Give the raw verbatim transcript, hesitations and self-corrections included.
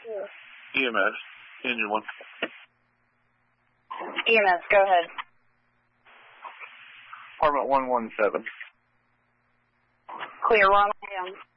E M S, engine one. E M S, go ahead. Apartment one one seven. Clear, one down.